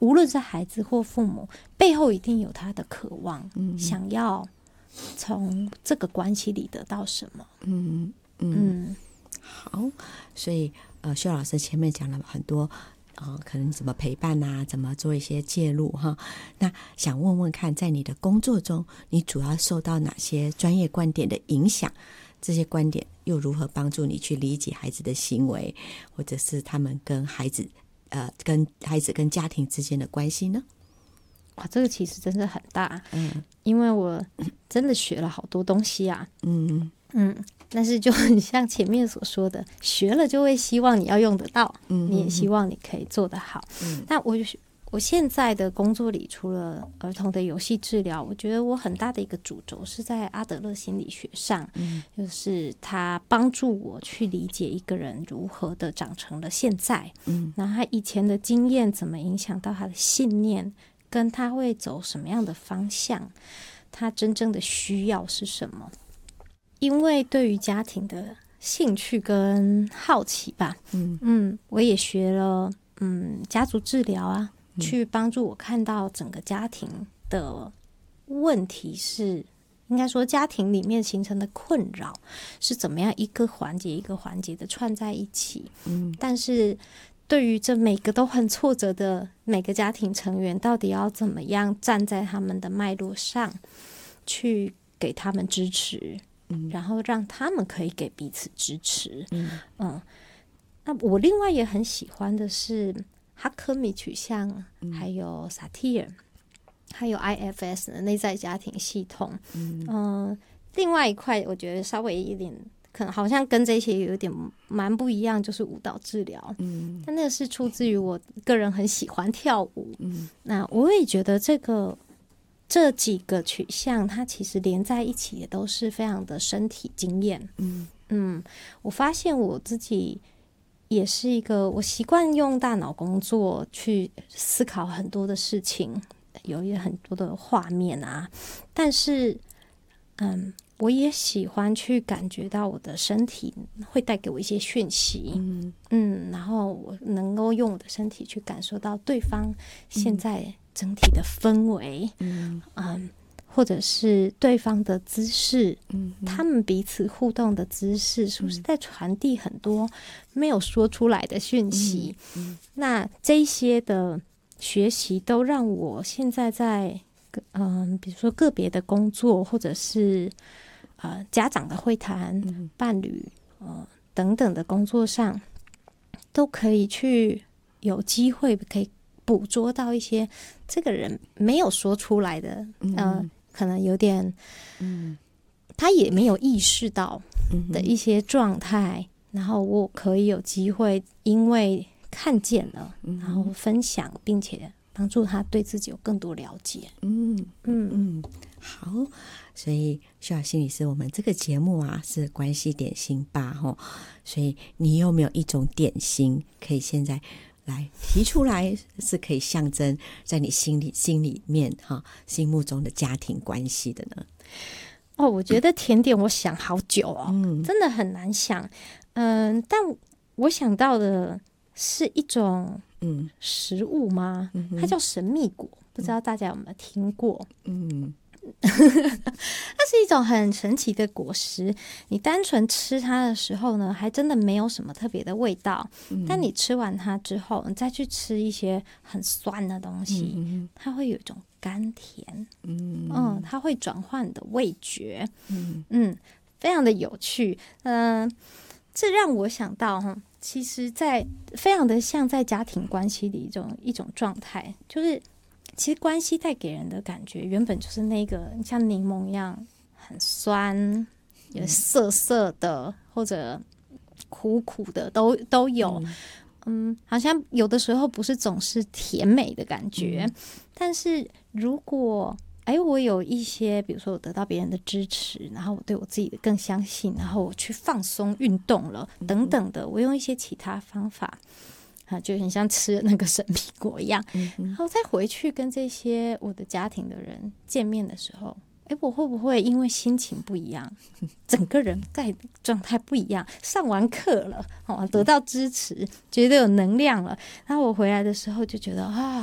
无论是孩子或父母，背后一定有他的渴望，想要从这个关系里得到什么。 好，所以秀老师前面讲了很多可能怎么陪伴啊，怎么做一些介入哈。那想问问看，在你的工作中，你主要受到哪些专业观点的影响？这些观点又如何帮助你去理解孩子的行为，或者是他们跟孩子跟家庭之间的关系呢？ 哇，这个其实真的很大，因为我真的学了好多东西啊，但是就很像前面所说的，学了就会希望你要用得到，你也希望你可以做得好。那我现在的工作里，除了儿童的游戏治疗，我觉得我很大的一个主轴是在阿德勒心理学上，就是他帮助我去理解一个人如何的长成了现在，然后他以前的经验怎么影响到他的信念，跟他会走什么样的方向，他真正的需要是什么。因为对于家庭的兴趣跟好奇吧，我也学了家族治疗啊，去帮助我看到整个家庭的问题是，应该说家庭里面形成的困扰是怎么样一个环节一个环节的串在一起，但是对于这每个都很挫折的每个家庭成员，到底要怎么样站在他们的脉络上去给他们支持，然后让他们可以给彼此支持。那我另外也很喜欢的是哈科米取向，还有萨提尔，还有 IFS 的内在家庭系统。另外一块我觉得稍微一点可能好像跟这些有点蛮不一样，就是舞蹈治疗。但那个是出自于我个人很喜欢跳舞。那我也觉得这几个取向它其实连在一起也都是非常的身体经验。我发现我自己也是一个，我习惯用大脑工作去思考很多的事情，有很多的画面啊，但是我也喜欢去感觉到我的身体会带给我一些讯息，然后我能够用我的身体去感受到对方现在整体的氛围，或者是对方的姿势，他们彼此互动的姿势是不是在传递很多没有说出来的讯息。那这些的学习都让我现在在比如说个别的工作，或者是家长的会谈、伴侣等等的工作上，都可以去有机会可以捕捉到一些这个人没有说出来的，可能有点他也没有意识到的一些状态，然后我可以有机会因为看见了，然后分享，并且帮助他对自己有更多了解。 好，所以秀雅心理师，我们这个节目啊是关系点心吧，所以你有没有一种点心可以现在来提出来，是可以象征在你心里面心目中的家庭关系的呢？ 我觉得甜点我想好久真的很难想。但我想到的是一种食物吗？它叫神秘果，不知道大家有没有听过？它是一种很神奇的果实，你单纯吃它的时候呢，还真的没有什么特别的味道，但你吃完它之后，你再去吃一些很酸的东西，它会有一种甘甜，它会转换你的味觉，非常的有趣。这让我想到其实在非常的像在家庭关系里一种状态，就是其实关系带给人的感觉原本就是那个像柠檬一样很酸，有涩涩的或者苦苦的都有。好像有的时候不是总是甜美的感觉，但是如果我有一些比如说我得到别人的支持，然后我对我自己的更相信，然后我去放松运动了等等的，我用一些其他方法就很像吃那个神秘果一样，然后再回去跟这些我的家庭的人见面的时候，我会不会因为心情不一样，整个人在状态不一样，上完课了得到支持，觉得有能量了，然后我回来的时候就觉得